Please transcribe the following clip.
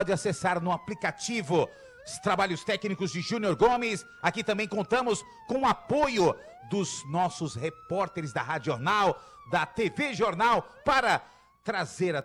pode acessar no aplicativo. Os trabalhos técnicos de Júnior Gomes. Aqui também contamos com o apoio dos nossos repórteres da Rádio Jornal, da TV Jornal, para trazer a